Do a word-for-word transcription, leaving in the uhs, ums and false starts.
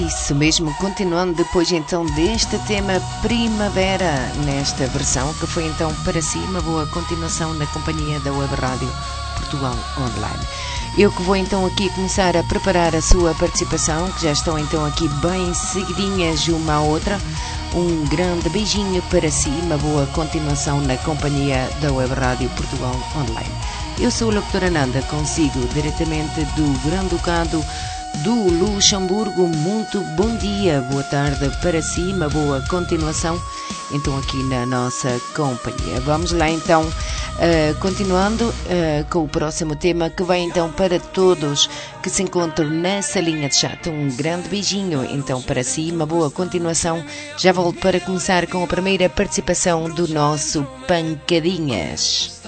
isso mesmo, continuando depois então deste tema Primavera, nesta versão que foi então para si uma boa continuação na companhia da Web Rádio Portugal Online. Eu que vou então aqui começar a preparar a sua participação, que já estão então aqui bem seguidinhas uma à outra. Um grande beijinho para si, uma boa continuação na companhia da Web Rádio Portugal Online. Eu sou a locutora Nanda, consigo diretamente do Grande-Ducado do Luxemburgo. Muito bom dia, boa tarde para si, uma boa continuação então aqui na nossa companhia. Vamos lá então, uh, continuando uh, com o próximo tema que vai então para todos que se encontram nessa linha de chat. Um grande beijinho então para si, uma boa continuação. Já volto para começar com a primeira participação do nosso Pancadinhas.